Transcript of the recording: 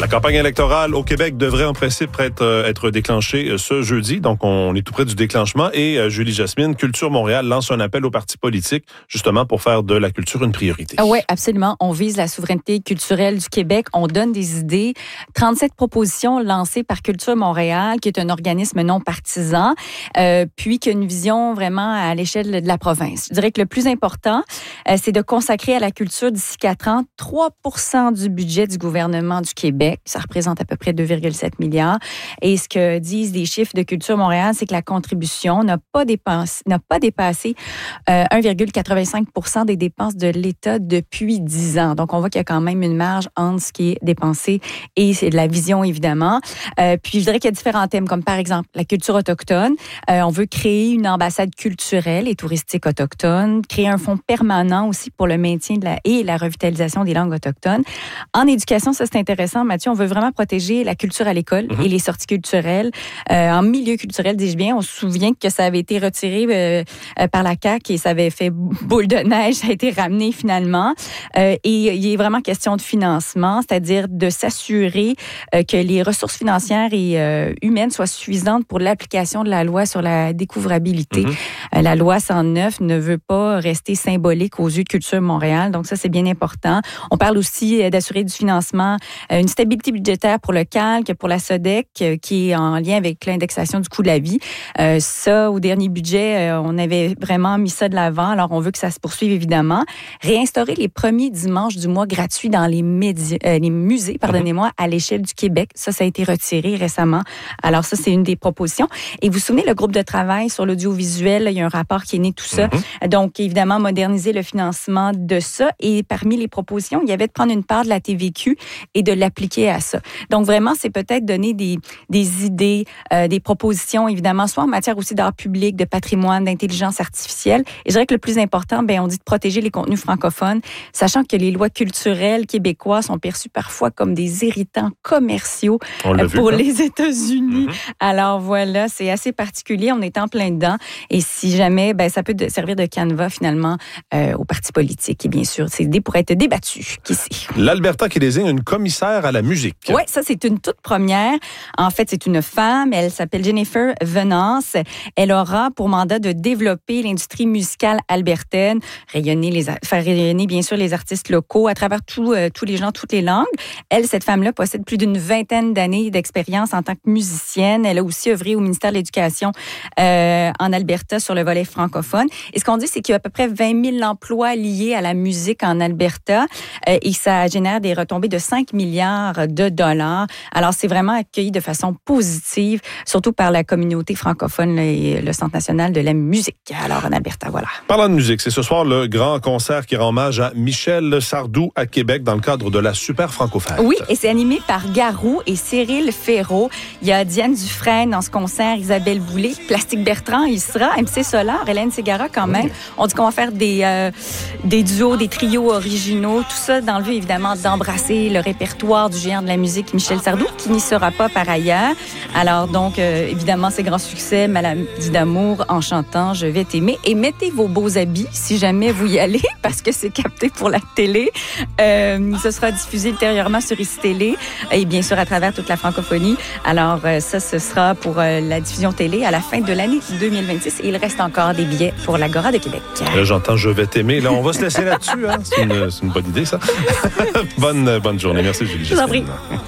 La campagne électorale au Québec devrait en principe être déclenchée ce jeudi. Donc, on est tout près du déclenchement. Et Julie Jasmine, Culture Montréal lance un appel aux partis politiques, justement pour faire de la culture une priorité. Oui, absolument. On vise la souveraineté culturelle du Québec. On donne des idées. 37 propositions lancées par Culture Montréal, qui est un organisme non partisan, puis qui a une vision vraiment à l'échelle de la province. Je dirais que le plus important, c'est de consacrer à la culture d'ici 4 ans 3% du budget du gouvernement du Québec. Ça représente à peu près 2,7 milliards. Et ce que disent les chiffres de Culture Montréal, c'est que la contribution n'a pas dépassé 1,85% des dépenses de l'État depuis 10 ans. Donc, on voit qu'il y a quand même une marge entre ce qui est dépensé et c'est de la vision, évidemment. Puis, je dirais qu'il y a différents thèmes, comme par exemple la culture autochtone. On veut créer une ambassade culturelle et touristique autochtone, créer un fonds permanent aussi pour le maintien et la revitalisation des langues autochtones. En éducation, ça c'est intéressant, Mathieu, on veut vraiment protéger la culture à l'école et les sorties culturelles. En milieu culturel, dis-je bien, on se souvient que ça avait été retiré par la CAQ et ça avait fait boule de neige, ça a été ramené finalement. Et il est vraiment question de financement, c'est-à-dire de s'assurer que les ressources financières et humaines soient suffisantes pour l'application de la loi sur la découvrabilité. La loi 109 ne veut pas rester symbolique aux yeux de Culture Montréal, donc ça c'est bien important. On parle aussi d'assurer du financement, une stabilité budgétaire pour le CALQ, pour la SODEC, qui est en lien avec l'indexation du coût de la vie. Ça, au dernier budget, on avait vraiment mis ça de l'avant. Alors, on veut que ça se poursuive, évidemment. Réinstaurer les premiers dimanches du mois gratuits dans les musées, à l'échelle du Québec. Ça a été retiré récemment. Alors, ça, c'est une des propositions. Et vous vous souvenez, le groupe de travail sur l'audiovisuel, il y a un rapport qui est né, tout ça. Donc, évidemment, moderniser le financement de ça. Et parmi les propositions, il y avait de prendre une part de la TVQ et de l'appliquer à ça. Donc, vraiment, c'est peut-être donner des idées, des propositions, évidemment, soit en matière aussi d'art public, de patrimoine, d'intelligence artificielle. Et je dirais que le plus important, on dit de protéger les contenus francophones, sachant que les lois culturelles québécoises sont perçues parfois comme des irritants commerciaux pour les États-Unis. Alors voilà, c'est assez particulier. On est en plein dedans. Et si jamais, ça peut servir de canevas, finalement, aux partis politiques. Et bien sûr, ces idées pourraient être débattues. Qui sait? L'Alberta qui désigne une commissaire à la musique. Oui, ça, c'est une toute première. En fait, c'est une femme. Elle s'appelle Jennifer Venance. Elle aura pour mandat de développer l'industrie musicale albertaine, faire rayonner, bien sûr, les artistes locaux à travers tous les genres, toutes les langues. Elle, cette femme-là, possède plus d'une 20aine d'années d'expérience en tant que musicienne. Elle a aussi œuvré au ministère de l'Éducation en Alberta sur le volet francophone. Et ce qu'on dit, c'est qu'il y a à peu près 20 000 emplois liés à la musique en Alberta et ça génère des retombées de 5 milliards de dollars. Alors, c'est vraiment accueilli de façon positive, surtout par la communauté francophone et le Centre national de la musique. Alors, en Alberta, voilà. Parlant de musique, c'est ce soir le grand concert qui rend hommage à Michel Sardou à Québec dans le cadre de la Super Franco-Fête. Oui, et c'est animé par Garou et Cyril Ferraud. Il y a Diane Dufresne dans ce concert, Isabelle Boulay, Plastique Bertrand, il sera, MC Solar, Hélène Ségara quand même. On dit qu'on va faire des duos, des trios originaux, tout ça dans le but, évidemment, d'embrasser le répertoire du géant de la musique Michel Sardou, qui n'y sera pas par ailleurs. Alors donc, évidemment, c'est grand succès, Maladie d'amour, en chantant Je vais t'aimer. Et mettez vos beaux habits si jamais vous y allez, parce que c'est capté pour la télé. Ce sera diffusé ultérieurement sur ICI-Télé et bien sûr à travers toute la francophonie. Alors ça, ce sera pour la diffusion télé à la fin de l'année 2026. Et il reste encore des billets pour l'Agora de Québec. Là, j'entends Je vais t'aimer. Là, on va se laisser là-dessus. Hein? C'est une bonne idée, ça. Bonne journée. Merci, Julie. Je vous en prie.